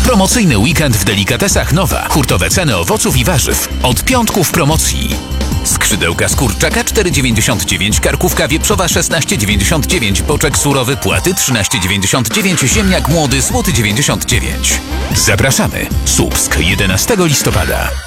Promocyjny weekend w delikatesach Nowa. Hurtowe ceny owoców i warzyw. Od piątku w promocji. Skrzydełka z kurczaka 4,99, karkówka wieprzowa 16,99, boczek surowy płaty 13,99, ziemniak młody złoty 99. Zapraszamy. Słupsk 11 listopada.